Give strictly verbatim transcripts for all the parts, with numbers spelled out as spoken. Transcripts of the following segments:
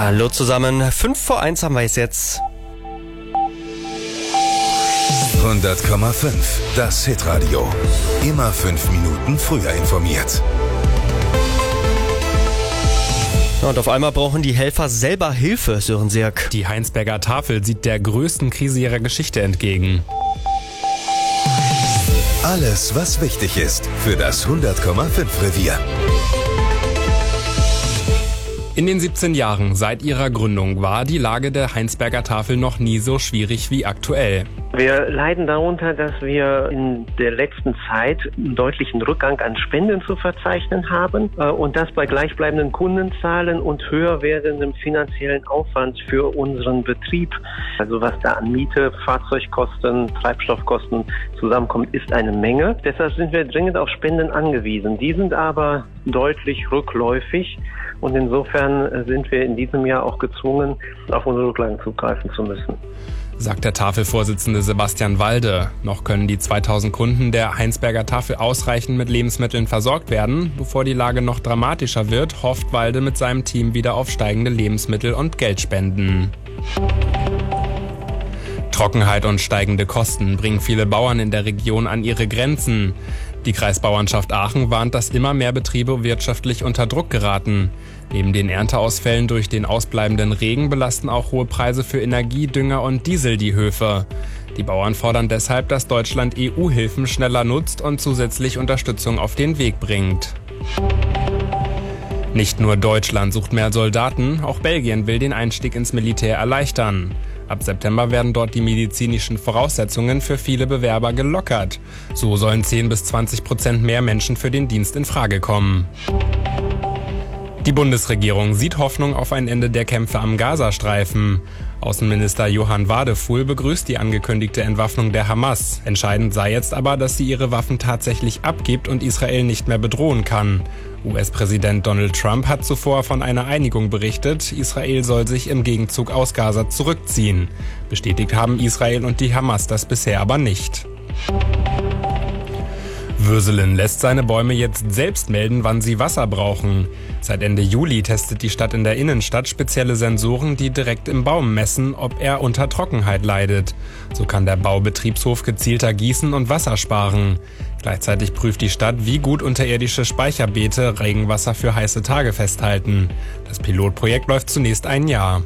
Hallo zusammen, fünf vor eins haben wir es jetzt. hundert Komma fünf, das Hitradio. Immer fünf Minuten früher informiert. Und auf einmal brauchen die Helfer selber Hilfe, Sören Sirk. Die Heinsberger Tafel sieht der größten Krise ihrer Geschichte entgegen. Alles, was wichtig ist für das hundert Komma fünf Revier. In den siebzehn Jahren seit ihrer Gründung war die Lage der Heinsberger Tafel noch nie so schwierig wie aktuell. Wir leiden darunter, dass wir in der letzten Zeit einen deutlichen Rückgang an Spenden zu verzeichnen haben und das bei gleichbleibenden Kundenzahlen und höher werdendem finanziellen Aufwand für unseren Betrieb. Also was da an Miete, Fahrzeugkosten, Treibstoffkosten zusammenkommt, ist eine Menge. Deshalb sind wir dringend auf Spenden angewiesen. Die sind aber deutlich rückläufig und insofern sind wir in diesem Jahr auch gezwungen, auf unsere Rücklagen zugreifen zu müssen. Sagt der Tafelvorsitzende Sebastian Walde. Noch können die zweitausend Kunden der Heinsberger Tafel ausreichend mit Lebensmitteln versorgt werden. Bevor die Lage noch dramatischer wird, hofft Walde mit seinem Team wieder auf steigende Lebensmittel- und Geldspenden. Trockenheit und steigende Kosten bringen viele Bauern in der Region an ihre Grenzen. Die Kreisbauernschaft Aachen warnt, dass immer mehr Betriebe wirtschaftlich unter Druck geraten. Neben den Ernteausfällen durch den ausbleibenden Regen belasten auch hohe Preise für Energie, Dünger und Diesel die Höfe. Die Bauern fordern deshalb, dass Deutschland E U-Hilfen schneller nutzt und zusätzlich Unterstützung auf den Weg bringt. Nicht nur Deutschland sucht mehr Soldaten, auch Belgien will den Einstieg ins Militär erleichtern. Ab September werden dort die medizinischen Voraussetzungen für viele Bewerber gelockert. So sollen zehn bis zwanzig Prozent mehr Menschen für den Dienst in Frage kommen. Die Bundesregierung sieht Hoffnung auf ein Ende der Kämpfe am Gazastreifen. Außenminister Johann Wadefuhl begrüßt die angekündigte Entwaffnung der Hamas. Entscheidend sei jetzt aber, dass sie ihre Waffen tatsächlich abgibt und Israel nicht mehr bedrohen kann. U S-Präsident Donald Trump hat zuvor von einer Einigung berichtet. Israel soll sich im Gegenzug aus Gaza zurückziehen. Bestätigt haben Israel und die Hamas das bisher aber nicht. Würselen lässt seine Bäume jetzt selbst melden, wann sie Wasser brauchen. Seit Ende Juli testet die Stadt in der Innenstadt spezielle Sensoren, die direkt im Baum messen, ob er unter Trockenheit leidet. So kann der Baubetriebshof gezielter gießen und Wasser sparen. Gleichzeitig prüft die Stadt, wie gut unterirdische Speicherbeete Regenwasser für heiße Tage festhalten. Das Pilotprojekt läuft zunächst ein Jahr.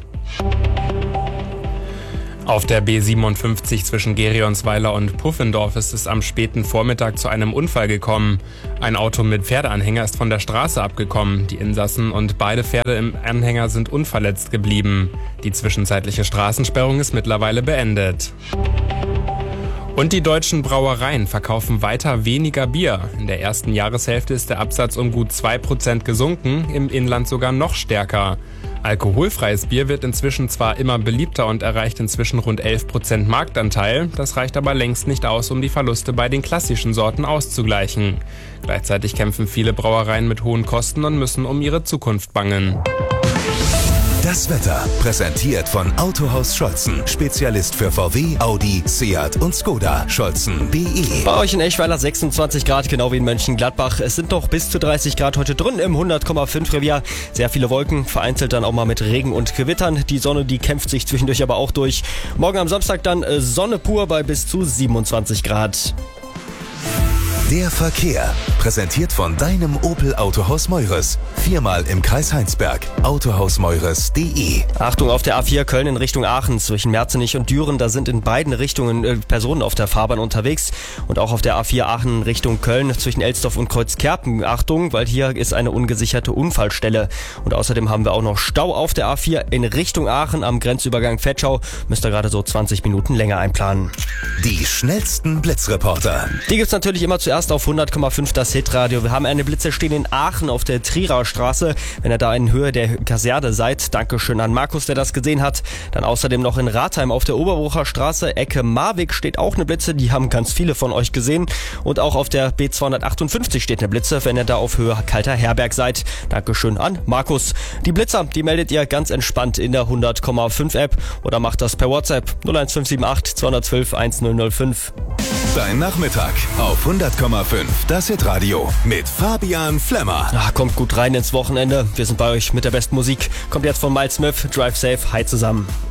Auf der B siebenundfünfzig zwischen Gerionsweiler und Puffendorf ist es am späten Vormittag zu einem Unfall gekommen. Ein Auto mit Pferdeanhänger ist von der Straße abgekommen. Die Insassen und beide Pferde im Anhänger sind unverletzt geblieben. Die zwischenzeitliche Straßensperrung ist mittlerweile beendet. Und die deutschen Brauereien verkaufen weiter weniger Bier. In der ersten Jahreshälfte ist der Absatz um gut zwei Prozent gesunken, im Inland sogar noch stärker. Alkoholfreies Bier wird inzwischen zwar immer beliebter und erreicht inzwischen rund elf Prozent Marktanteil. Das reicht aber längst nicht aus, um die Verluste bei den klassischen Sorten auszugleichen. Gleichzeitig kämpfen viele Brauereien mit hohen Kosten und müssen um ihre Zukunft bangen. Das Wetter, präsentiert von Autohaus Scholzen, Spezialist für V W, Audi, Seat und Skoda. Scholzen punkt de. Bei euch in Eschweiler sechsundzwanzig Grad, genau wie in Mönchengladbach. Es sind noch bis zu dreißig Grad heute drin im hundert Komma fünf Revier. Sehr viele Wolken, vereinzelt dann auch mal mit Regen und Gewittern. Die Sonne, die kämpft sich zwischendurch aber auch durch. Morgen am Samstag dann Sonne pur bei bis zu siebenundzwanzig Grad. Der Verkehr, präsentiert von deinem Opel Autohaus Meures. Viermal im Kreis Heinsberg. autohaus meures punkt de. Achtung, auf der A vier Köln in Richtung Aachen zwischen Merzenich und Düren. Da sind in beiden Richtungen äh, Personen auf der Fahrbahn unterwegs. Und auch auf der A vier Aachen Richtung Köln zwischen Elsdorf und Kreuzkerpen. Achtung, weil hier ist eine ungesicherte Unfallstelle. Und außerdem haben wir auch noch Stau auf der A vier in Richtung Aachen am Grenzübergang Vetschau. Müsst ihr gerade so zwanzig Minuten länger einplanen. Die schnellsten Blitzreporter. Die gibt's natürlich immer zuerst auf hundert Komma fünf das Hitradio. Wir haben eine Blitze stehen in Aachen auf der Trierer Straße. Wenn ihr da in Höhe der Kaserne seid, Dankeschön an Markus, der das gesehen hat. Dann außerdem noch in Ratheim auf der Oberbrucher Straße, Ecke Marwig, steht auch eine Blitze. Die haben ganz viele von euch gesehen. Und auch auf der B zweihundertachtundfünfzig steht eine Blitze, wenn ihr da auf Höhe Kalter Herberg seid. Dankeschön an Markus. Die Blitzer, die meldet ihr ganz entspannt in der hundert Komma fünf App oder macht das per WhatsApp null eins fünf sieben acht zwei eins zwei eins null null fünf. Dein Nachmittag auf hundert Komma fünf Das Hitradio mit Fabian Flemmer. Ach, kommt gut rein ins Wochenende. Wir sind bei euch mit der besten Musik. Kommt jetzt von Miles Smith, Drive Safe. Hi zusammen.